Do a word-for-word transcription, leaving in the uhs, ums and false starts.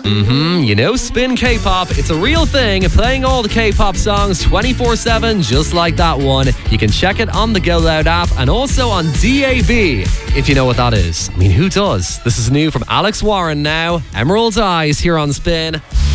Mm-hmm, you know Spin K-pop, it's a real thing, playing all the K-pop songs twenty-four seven, just like that one. You can check it on the Go Loud app and also on D A B, if you know what that is. I mean, who does? This is new from Alex Warren now. Emerald Eyes here on Spin.